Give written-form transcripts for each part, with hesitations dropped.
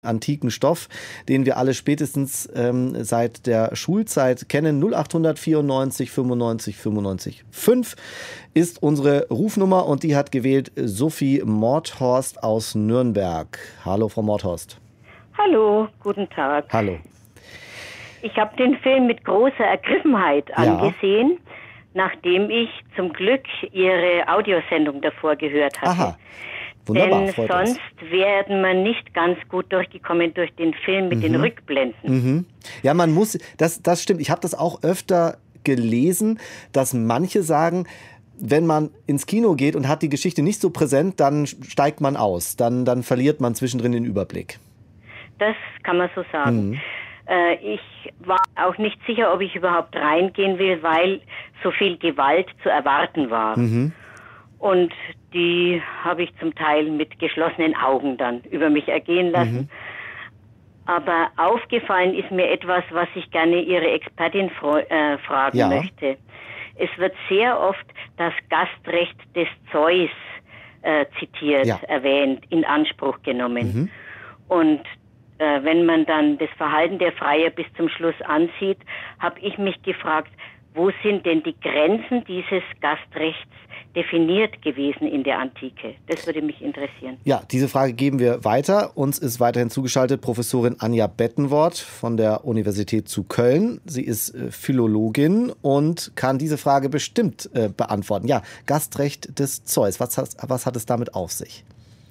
antiken Stoff, den wir alle spätestens seit der Schulzeit kennen. 0800 94 95 95 5 ist unsere Rufnummer und die hat gewählt Sophie Mordhorst aus Nürnberg. Hallo, Frau Mordhorst. Hallo, guten Tag. Hallo. Ich habe den Film mit großer Ergriffenheit angesehen, nachdem ich zum Glück Ihre Audiosendung davor gehört hatte. Aha. Wunderbar, denn sonst wäre man nicht ganz gut durchgekommen durch den Film mit den Rückblenden. Mhm. Ja, man muss, das stimmt. Ich habe das auch öfter gelesen, dass manche sagen, wenn man ins Kino geht und hat die Geschichte nicht so präsent, dann steigt man aus. Dann verliert man zwischendrin den Überblick. Das kann man so sagen. Ich war auch nicht sicher, ob ich überhaupt reingehen will, weil so viel Gewalt zu erwarten war. Und die habe ich zum Teil mit geschlossenen Augen dann über mich ergehen lassen. Aber aufgefallen ist mir etwas, was ich gerne Ihre Expertin fragen möchte. Es wird sehr oft das Gastrecht des Zeus zitiert, erwähnt, in Anspruch genommen. Und wenn man dann das Verhalten der Freier bis zum Schluss ansieht, habe ich mich gefragt, wo sind denn die Grenzen dieses Gastrechts definiert gewesen in der Antike? Das würde mich interessieren. Ja, diese Frage geben wir weiter. Uns ist weiterhin zugeschaltet Professorin Anja Bettenwort von der Universität zu Köln. Sie ist Philologin und kann diese Frage bestimmt beantworten. Ja, Gastrecht des Zeus. Was hat es damit auf sich?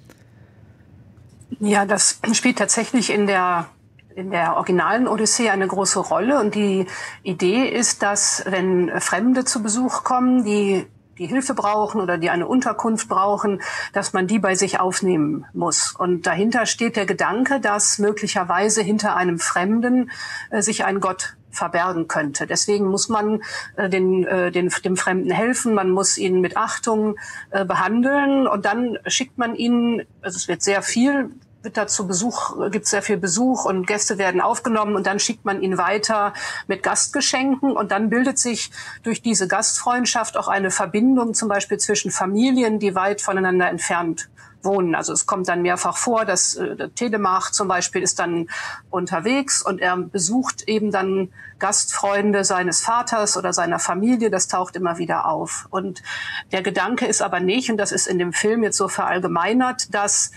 Ja, das spielt tatsächlich in der originalen Odyssee eine große Rolle. Und die Idee ist, dass wenn Fremde zu Besuch kommen, die Hilfe brauchen oder die eine Unterkunft brauchen, dass man die bei sich aufnehmen muss. Und dahinter steht der Gedanke, dass möglicherweise hinter einem Fremden sich ein Gott verbergen könnte. Deswegen muss man dem Fremden helfen, man muss ihn mit Achtung behandeln und dann schickt man ihn, also es wird sehr viel, gibt sehr viel Besuch und Gäste werden aufgenommen und dann schickt man ihn weiter mit Gastgeschenken und dann bildet sich durch diese Gastfreundschaft auch eine Verbindung zum Beispiel zwischen Familien, die weit voneinander entfernt wohnen. Also es kommt dann mehrfach vor, dass der Telemach zum Beispiel ist dann unterwegs und er besucht eben dann Gastfreunde seines Vaters oder seiner Familie. Das taucht immer wieder auf. Und der Gedanke ist aber nicht, und das ist in dem Film jetzt so verallgemeinert, dass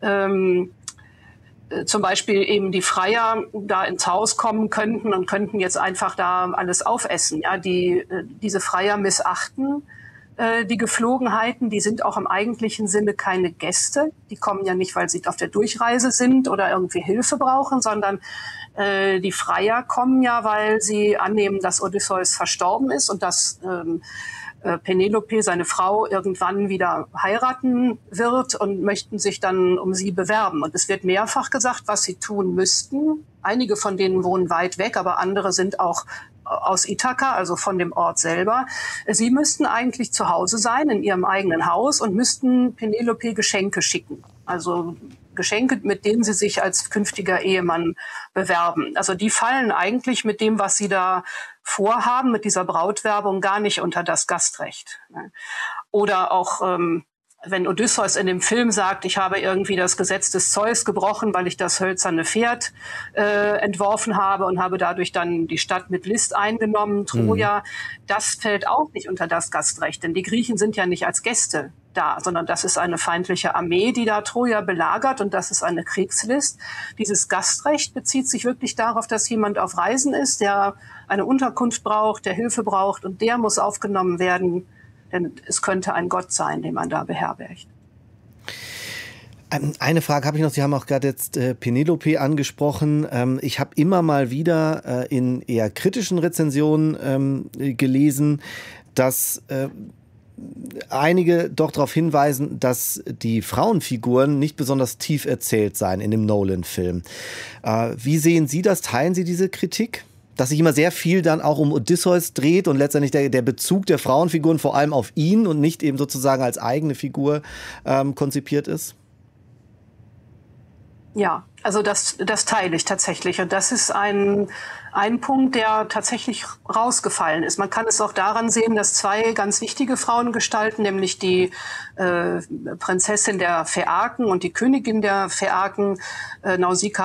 zum Beispiel eben die Freier da ins Haus kommen könnten und könnten jetzt einfach da alles aufessen. Ja, diese Freier missachten die Geflogenheiten, die sind auch im eigentlichen Sinne keine Gäste. Die kommen ja nicht, weil sie auf der Durchreise sind oder irgendwie Hilfe brauchen, sondern die Freier kommen ja, weil sie annehmen, dass Odysseus verstorben ist und dass Penelope, seine Frau, irgendwann wieder heiraten wird und möchten sich dann um sie bewerben. Und es wird mehrfach gesagt, was sie tun müssten. Einige von denen wohnen weit weg, aber andere sind auch aus Ithaka, also von dem Ort selber. Sie müssten eigentlich zu Hause sein, in ihrem eigenen Haus und müssten Penelope Geschenke schicken. Also Geschenke, mit denen sie sich als künftiger Ehemann bewerben. Also die fallen eigentlich mit dem, was sie da vorhaben, mit dieser Brautwerbung gar nicht unter das Gastrecht. Oder auch, wenn Odysseus in dem Film sagt, ich habe irgendwie das Gesetz des Zeus gebrochen, weil ich das hölzerne Pferd entworfen habe und habe dadurch dann die Stadt mit List eingenommen, Troja, das fällt auch nicht unter das Gastrecht, denn die Griechen sind ja nicht als Gäste da, sondern das ist eine feindliche Armee, die da Troja belagert und das ist eine Kriegslist. Dieses Gastrecht bezieht sich wirklich darauf, dass jemand auf Reisen ist, der eine Unterkunft braucht, der Hilfe braucht und der muss aufgenommen werden, denn es könnte ein Gott sein, den man da beherbergt. Eine Frage habe ich noch. Sie haben auch gerade jetzt Penelope angesprochen. Ich habe immer mal wieder in eher kritischen Rezensionen gelesen, dass einige doch darauf hinweisen, dass die Frauenfiguren nicht besonders tief erzählt seien in dem Nolan-Film. Wie sehen Sie das? Teilen Sie diese Kritik? Dass sich immer sehr viel dann auch um Odysseus dreht und letztendlich der Bezug der Frauenfiguren vor allem auf ihn und nicht eben sozusagen als eigene Figur konzipiert ist? Ja, also das teile ich tatsächlich. Und das ist ein Punkt, der tatsächlich rausgefallen ist. Man kann es auch daran sehen, dass zwei ganz wichtige Frauengestalten, nämlich die Prinzessin der Phäaken und die Königin der Phäaken, Nausicaa